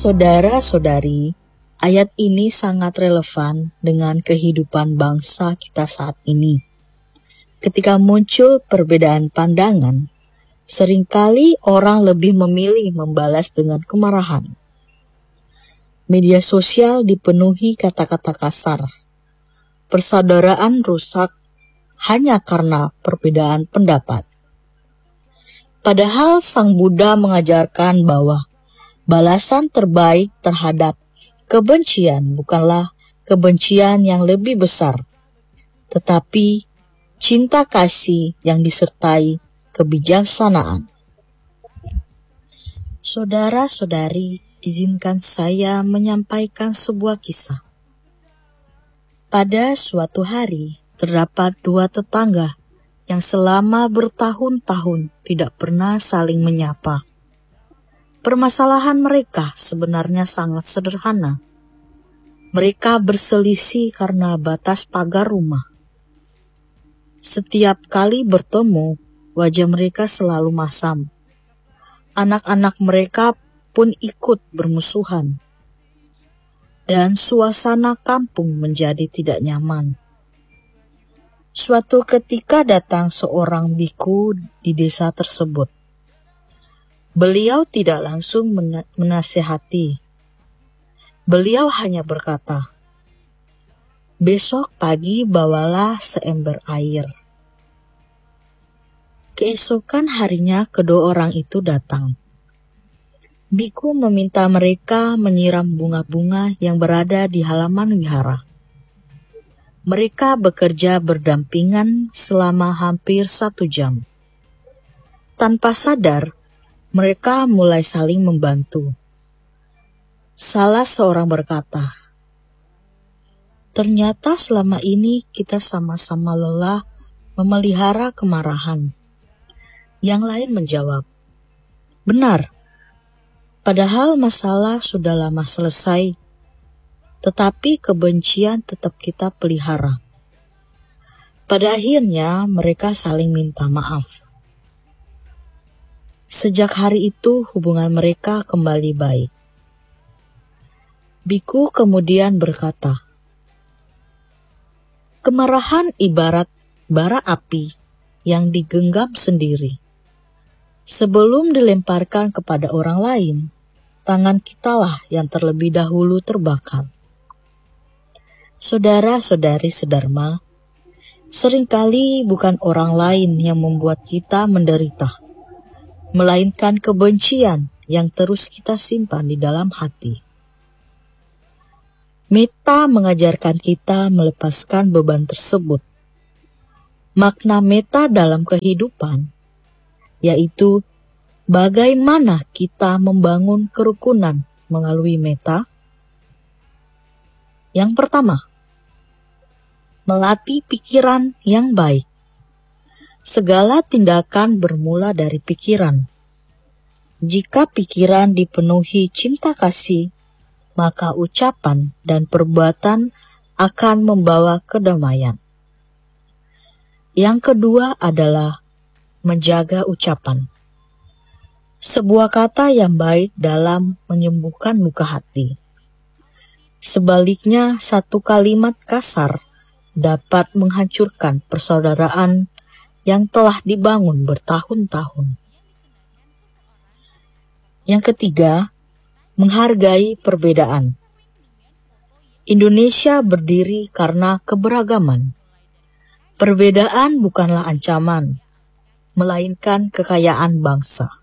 Saudara-saudari, ayat ini sangat relevan dengan kehidupan bangsa kita saat ini. Ketika muncul perbedaan pandangan, seringkali orang lebih memilih membalas dengan kemarahan. Media sosial dipenuhi kata-kata kasar. Persaudaraan rusak hanya karena perbedaan pendapat. Padahal Sang Buddha mengajarkan bahwa balasan terbaik terhadap kebencian bukanlah kebencian yang lebih besar, tetapi cinta kasih yang disertai kebijaksanaan. Saudara-saudari, izinkan saya menyampaikan sebuah kisah. Pada suatu hari, terdapat dua tetangga yang selama bertahun-tahun tidak pernah saling menyapa. Permasalahan mereka sebenarnya sangat sederhana. Mereka berselisih karena batas pagar rumah. Setiap kali bertemu, wajah mereka selalu masam. Anak-anak mereka pun ikut bermusuhan. Dan suasana kampung menjadi tidak nyaman. Suatu ketika datang seorang biku di desa tersebut. Beliau tidak langsung menasihati. Beliau hanya berkata, "Besok pagi bawalah seember air." Keesokan harinya kedua orang itu datang. Biku meminta mereka menyiram bunga-bunga yang berada di halaman wihara. Mereka bekerja berdampingan selama hampir 1 jam. Tanpa sadar, mereka mulai saling membantu. Salah seorang berkata, "Ternyata selama ini kita sama-sama lelah memelihara kemarahan." Yang lain menjawab, "Benar, padahal masalah sudah lama selesai, tetapi kebencian tetap kita pelihara." Pada akhirnya mereka saling minta maaf. Sejak hari itu hubungan mereka kembali baik. Biku kemudian berkata, "Kemarahan ibarat bara api yang digenggam sendiri. Sebelum dilemparkan kepada orang lain, tangan kitalah yang terlebih dahulu terbakar." Saudara-saudari sedharma, seringkali bukan orang lain yang membuat kita menderita, melainkan kebencian yang terus kita simpan di dalam hati. Metta mengajarkan kita melepaskan beban tersebut. Makna metta dalam kehidupan, yaitu bagaimana kita membangun kerukunan melalui metta. Yang pertama, melatih pikiran yang baik. Segala tindakan bermula dari pikiran. Jika pikiran dipenuhi cinta kasih, maka ucapan dan perbuatan akan membawa kedamaian. Yang kedua adalah menjaga ucapan. Sebuah kata yang baik dalam menyembuhkan luka hati. Sebaliknya, satu kalimat kasar dapat menghancurkan persaudaraan yang telah dibangun bertahun-tahun. Yang ketiga, menghargai perbedaan. Indonesia berdiri karena keberagaman. Perbedaan bukanlah ancaman, melainkan kekayaan bangsa.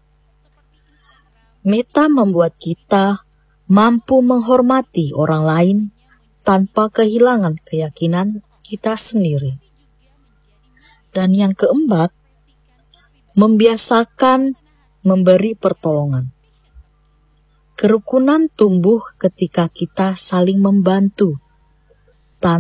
Metta membuat kita mampu menghormati orang lain tanpa kehilangan keyakinan kita sendiri. Dan yang keempat, membiasakan memberi pertolongan. Kerukunan tumbuh ketika kita saling membantu